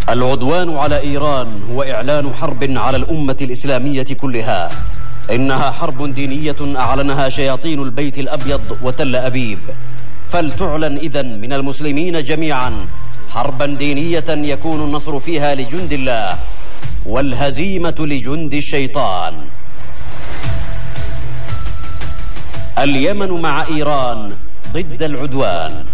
العدوان على إيران هو إعلان حرب على الأمة الإسلامية كلها. إنها حرب دينية أعلنها شياطين البيت الأبيض وتل أبيب، فلتعلن إذن من المسلمين جميعا حربا دينية يكون النصر فيها لجند الله والهزيمة لجند الشيطان. اليمن مع إيران ضد العدوان.